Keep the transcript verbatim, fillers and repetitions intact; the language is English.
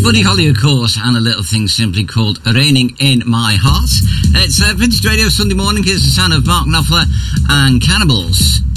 Buddy Holly, of course, and a little thing simply called Raining in My Heart. It's uh, Vintage Radio Sunday morning. Here's the sound of Mark Knopfler and Cannibals.